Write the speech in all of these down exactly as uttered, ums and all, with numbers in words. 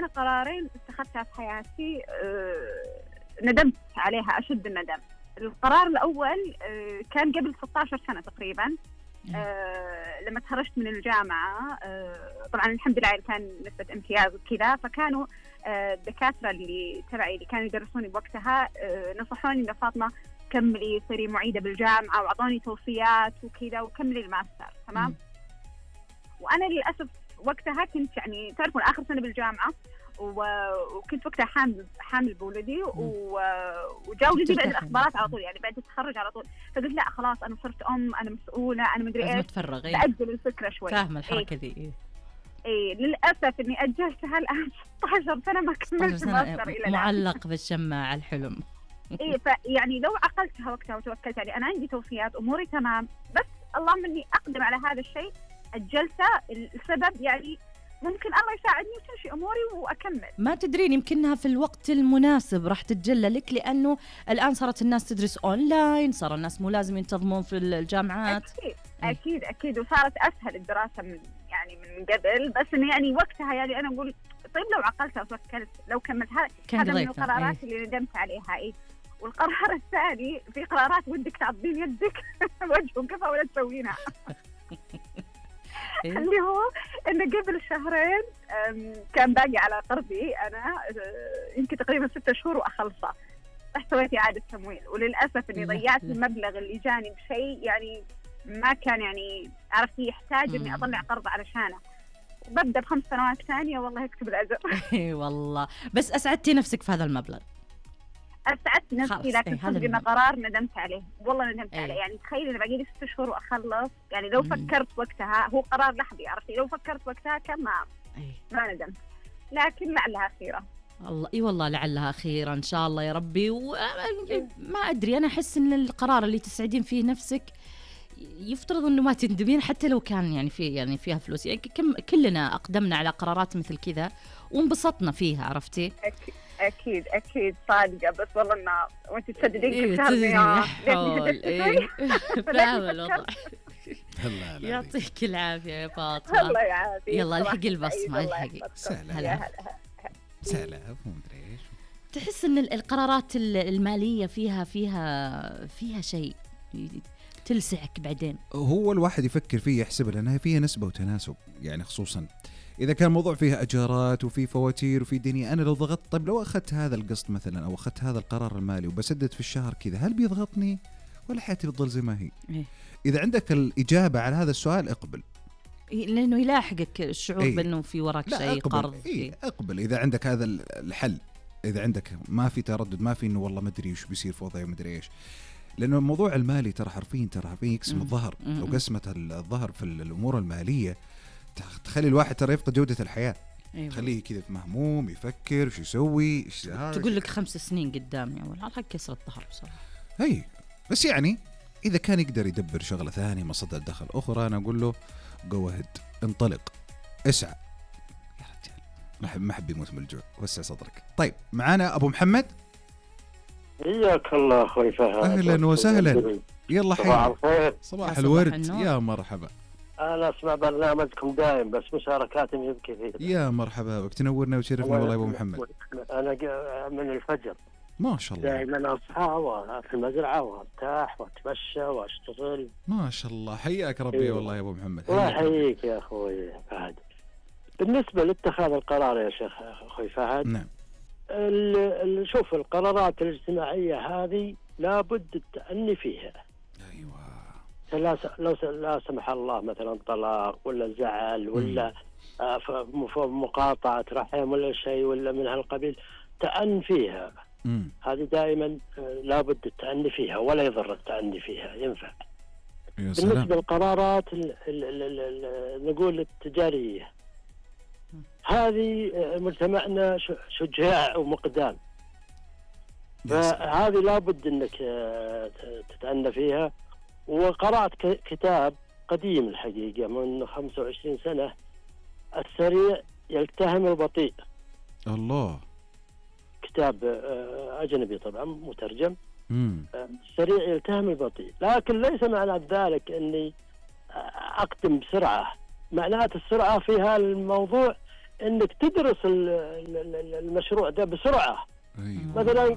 قرارين اتخذتها في حياتي أه ندمت عليها أشد الندم. القرار الأول أه كان قبل ستة عشر سنة تقريبا، أه لما تخرجت من الجامعة. أه طبعا الحمد لله كان نسبة امتياز وكذا، فكانوا أه الدكاترة اللي تبعي اللي كانوا يدرسوني بوقتها أه نصحوني إن فاطمة كملي صيري معيدة بالجامعة، وأعطوني توصيات وكذا، وكملي الماستر. تمام. وأنا للأسف وقتها كنت يعني تعرفون آخر سنة بالجامعة، وكنت وقتها حامل حامل بولدي، وجاء ولدي بعد الأخبارات على طول، يعني بعد التخرج على طول. فقلت لا خلاص أنا صرت أم، أنا مسؤولة، أنا مدري إيش، بأجل الفكرة شوي. فاهمة الحركة ذي. إيه؟ إيه للأسف إني أجلتها الآن ستة عشر سنة ما كملت الماستر إلى الآن. معلق بالشماعة الحلم. إيه فيعني لو عقلتها وقتها وتوكلت، يعني أنا عندي توصيات، أموري تمام، بس اللهم إني أقدم على هذا الشيء أجلته. السبب يعني ممكن الله يساعدني وتمشي أموري وأكمل. ما تدرين يمكنها في الوقت المناسب راح تتجلى لك، لأنه الآن صارت الناس تدرس أونلاين، صار الناس مو لازم ينتظمون في الجامعات. أكيد أكيد أكيد، وصارت أسهل الدراسة من يعني من قبل، بس إنه يعني وقتها يعني أنا أقول طيب لو عقلتها وفكرت لو كملت، هذا من القرارات ايه. اللي ندمت عليها. إيه. والقرار الثاني، في قرارات ودك تعضين يدك وجه وكفى ولا تسوينها. إيه؟ اللي هو إنه قبل شهرين كان باقي على قرضي أنا يمكن تقريبا ستة شهور وأخلصه. رحت سويت إعادة تمويل، وللأسف إني ضيعت المبلغ اللي جاني بشيء يعني ما كان يعني عرفت يحتاج إني أطلع قرض علشانه. ببدأ بخمس سنوات ثانية والله يكتب الأجر. إيه والله، بس أسعدتي نفسك في هذا المبلغ؟ أسعدت نفسي، لكن صدق إنه قرار ندمت عليه، والله ندمت أيه. عليه. يعني تخيل إنه باقي لي ست شهور وأخلص، يعني لو مم. فكرت وقتها، هو قرار لحظي عرفتي، لو فكرت وقتها كان ما أيه. ما ندمت، لكن لعلها خيرة. الله اي والله لعلها خيرة ان شاء الله يا ربي. وما ادري، انا احس ان القرار اللي تسعدين فيه نفسك يفترض انه ما تندمين، حتى لو كان يعني في يعني فيها فلوس. يعني كم كلنا اقدمنا على قرارات مثل كذا وانبسطنا فيها، عرفتي؟ أكيد أكيد أكيد صادقة، بس والله إنه وأنت تصدقين إيه تشهرني حول إيه فاهم الوضع. يعطيك العافية يا فاطمة. الله يعافيك. يلا الحقي البصمة، الحقي. سهلة سهلة مو مدري إيش. تحس إن القرارات المالية فيها فيها فيها شيء تلسعك بعدين. هو الواحد يفكر فيه يحسب لأنها فيها نسبة وتناسب، يعني خصوصا إذا كان الموضوع فيها أجارات وفي فواتير وفي دنيا. أنا لو ضغطت، طيب لو أخذت هذا القسط مثلا أو أخذت هذا القرار المالي وبسدد في الشهر كذا، هل بيضغطني ولا حياتي بتضل زي ما هي؟ إيه؟ إذا عندك الإجابة على هذا السؤال اقبل، لأنه يلاحقك الشعور إيه؟ بأنه في وراك شيء قرض. إيه؟ اقبل إذا عندك هذا الحل، إذا عندك ما في تردد، ما في إنه والله ما أدري إيش بيصير في وضعي وما أدري إيش. لأنه الموضوع المالي ترى حرفيا ترى حرفيا يقسم الظهر. لو قسمت الظهر في الأمور المالية تخلي الواحد ترى يفقد جودة الحياة. أيوة. تخليه كذا مهموم يفكر وش يسوي إيش تقول لك خمس سنين قدامي أول على كسر الظهر بصراحة. هي بس يعني إذا كان يقدر يدبر شغلة ثانية مصدر دخل أخرى، أنا أقول له جو أهد، انطلق، اسعى يا رجال. ما حب ما حب يموت من الجوع، وسع صدرك. طيب معانا أبو محمد. حياك الله أخوي فهد. أهلا وسهلا. يلا صباح الخير. صباح الورد. يا مرحبا. أنا أسمع برنامجكم دائم، بس مشاركاتي مش كثير. يا مرحبا بك، تنورنا وتشرفنا والله يا أبو محمد. أنا من الفجر ما شاء الله، دائما أصحى في المزرعة وارتاح واتمشى واشتغل. ما شاء الله، حياك ربي. إيه. والله يا أبو محمد الله يحييك يا أخوي فهد. بالنسبة لاتخاذ القرار يا شيخ أخوي فهد، نعم، شوف القرارات الاجتماعية هذه لابد التأني فيها. أيوة. لو لا سمح الله مثلا طلاق ولا زعل ولا مقاطعة رحم ولا شيء ولا من هالقبيل، تأن فيها. مم. هذه دائما لابد التأني فيها، ولا يضر التأني فيها، ينفع. بالنسبة للقرارات نقول التجارية، هذه مجتمعنا شجاع ومقدام، فهذه لابد انك تتأنى فيها. وقرأت كتاب قديم الحقيقة من خمسة وعشرين سنة، السريع يلتهم البطيء. الله. كتاب أجنبي طبعا مترجم. مم. السريع يلتهم البطيء، لكن ليس معنى ذلك أني أقدم بسرعة. معنات السرعة في هذا الموضوع انك تدرس المشروع ده بسرعه. أيوة. مثلا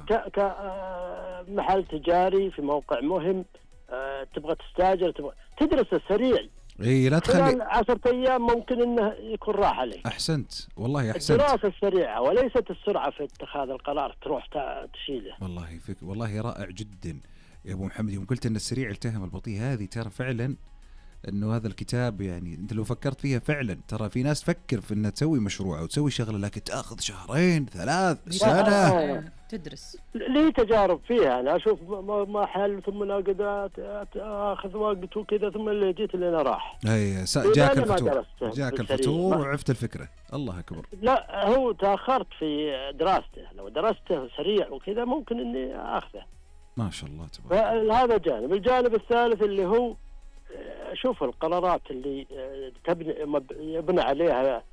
كمحل تجاري في موقع مهم، أه تبغى تستاجر، تبغى تدرس السريع. اي لا تخلي عشرة ايام ممكن انه يكون راح عليك. احسنت والله احسنت. الدراسه السريعه وليست السرعه في اتخاذ القرار تروح تشيله. والله فيك والله رائع جدا يا ابو محمد. يوم قلت ان السريع التهم البطيء، هذه ترى فعلا انه هذا الكتاب يعني انت لو فكرت فيها فعلا ترى في ناس تفكر في انها تسوي مشروع او تسوي شغله لكن تاخذ شهرين ثلاث سنه تدرس. لي تجارب فيها، انا اشوف ما حل ثم مناقضات اخذ وقت وكذا، ثم اللي جيت اللي انا راح. اي جاك الفتور جاك الفتور وعرفت الفكره. الله اكبر. لا هو تاخرت في دراسته، لو درسته سريع وكذا ممكن اني اخذه. ما شاء الله تبارك. هذا جانب. الجانب الثالث اللي هو شوف القرارات اللي تبني يبنى عليها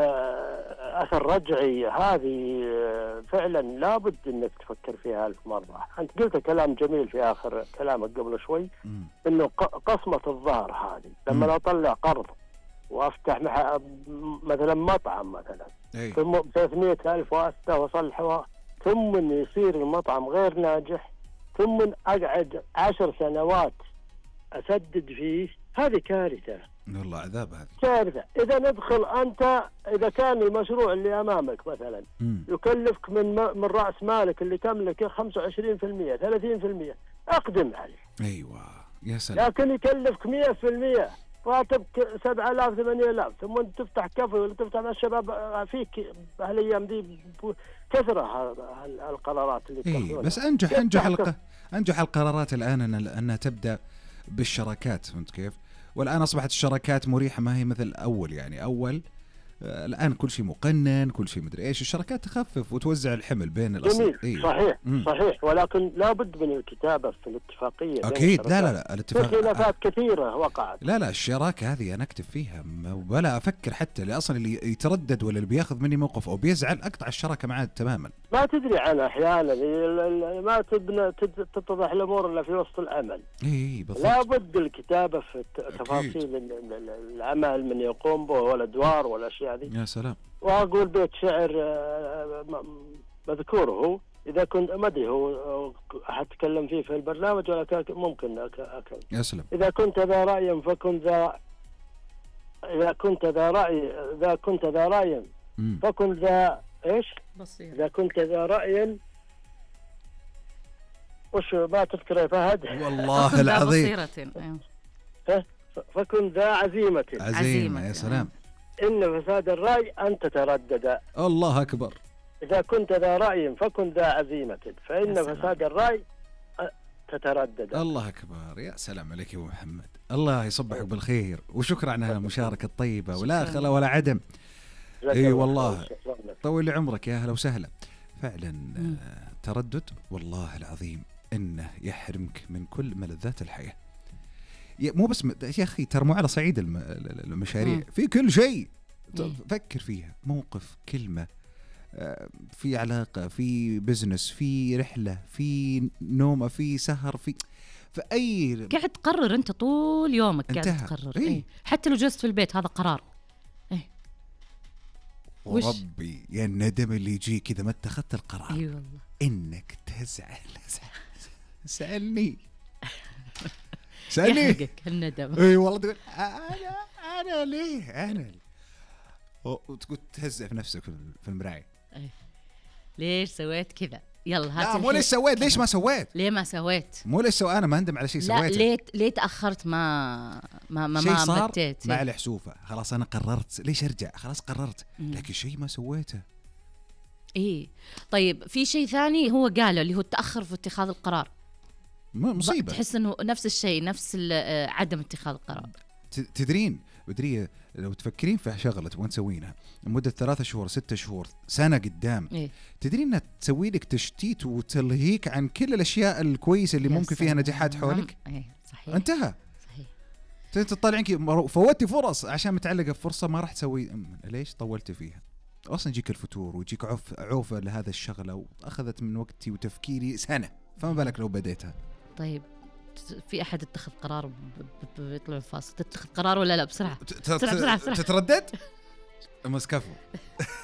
أثر رجعي، هذه فعلا لابد أنك تفكر فيها ألف مرة. أنت قلت كلام جميل في آخر كلامك قبل شوي، أنه قسمة الظهر هذه لما أطلع قرض وأفتح مثلا مطعم مثلا ثم بثلاثمائة ألف وأسته وصلحه، ثم يصير المطعم غير ناجح، ثم أقعد عشر سنوات أسدد فيه، هذه كارثة والله. عذاب هذه كارثة. إذا ندخل أنت، إذا كان المشروع اللي أمامك مثلا مم. يكلفك من من رأس مالك اللي تملكه خمسة وعشرين بالمئة ثلاثين بالمئة أقدم عليه. أيوة يا سلام. لكن يكلفك مئة بالمئة، راتبك سبعة آلاف ثمانية آلاف، ثم تفتح كافي ولا تفتح مع الشباب فيك هالأيام دي كثرة القرارات اللي إيه. بس أنجح أنجح الق... أنجح القرارات الآن أن أنها تبدأ بالشراكات. فهمت كيف؟ والآن أصبحت الشراكات مريحة، ما هي مثل أول. يعني أول آه الآن كل شيء مقنن، كل شيء مدري إيش. الشراكات تخفف وتوزع الحمل بين الأصل. إيه؟ صحيح مم. صحيح، ولكن لابد من الكتابة في الاتفاقية. أكيد. لا لا لا الاتفاق خلافات كثيرة وقعت. لا لا الشراكة هذه أنا أكتب فيها ولا أفكر حتى. اللي أصلا اللي يتردد ولا اللي بياخذ مني موقف أو بيزعل أقطع الشراكة معه تماما. ما تدري عنها أحيانا، ما تبنى تتضح الأمور إلا في وسط العمل. إيه بالضبط. لابد الكتابة في تفاصيل العمل من يقوم به والأدوار والأشياء هذه. يا سلام. وأقول بيت شعر مذكوره، إذا كنت ما أدري هو أتكلم فيه في البرنامج ولا ممكن أكل. يا سلام. إذا كنت ذا رأي فكن ذا إذا كنت ذا رأي إذا كنت ذا رأي فكن ذا إيش؟ بصير. إذا كنت ذا رأي وش ما تذكر يا فهد؟ والله العظيم. فكن ذا عزيمة. عزيمة. يا سلام. إن فساد الرأي أن تتردد. الله أكبر. إذا كنت ذا رأي فكن ذا عزيمة، فإن فساد الرأي تتردد. الله أكبر. يا سلام عليك يا أبو محمد، الله يصبحك بالخير وشكرا على المشاركة الطيبة ولا خلا ولا عدم. اي والله طول عمرك يا أهلا وسهلا. فعلا آه تردد والله العظيم إنه يحرمك من كل ملذات الحياة. مو بس م... يا أخي ترى مو على صعيد الم... المشاريع، مم. في كل شيء فكر فيها، موقف، كلمة، في علاقة، في بزنس، في رحلة، في نومة، في سهر، في في أي قاعد تقرر أنت طول يومك قاعد تقرر. إيه؟ إيه؟ حتى لو جلست في البيت هذا قرار. إيه؟ وربي يا الندم اللي يجي كذا ما اتخذت القرار. أي أيوة والله. إنك تزعل. سألني سألني يحرقك الندم. اي والله تقول انا انا ليه انا ليه؟ وتقول تهزئ في نفسك في المرايه. أي. ليش سويت كذا؟ يلا هات. لا مو ليش سويت، ليش ما سويت؟ ليه ما سويت؟ مو ليش سويت، انا ما اندم على شيء سويته. لا ليه ليه تاخرت ما ما ما ما صار متيت. ما عليه حسوفه، خلاص انا قررت، ليش ارجع؟ خلاص قررت. مم. لكن شيء ما سويته. ايه طيب في شيء ثاني هو قاله اللي هو التاخر في اتخاذ القرار. مصيبة. تحس انه نفس الشيء، نفس عدم اتخاذ القرار. تدرين بدرية لو تفكرين في شغلة تبغين تسوينها لمدة ثلاثة شهور ستة شهور سنة قدام، إيه؟ تدرين انها تسوي لك تشتيت وتلهيك عن كل الاشياء الكويسة اللي ممكن فيها نجاحات حولك. إيه صحيح. انتهى. صحيح. تطلعين فوتي فرص عشان متعلقة بفرصة ما راح تسوي. ليش طولت فيها؟ اصلا يجيك الفتور ويجيك عوف عوفة لهذا الشغلة واخذت من وقتي وتفكيري سنة، فما بالك لو بديتها. طيب في أحد اتخذ قرار بيطلع فاصل، تتخذ قرار ولا لا بسرعة؟ بسرعة بسرعة بسرعة. تتردد؟ مسكفو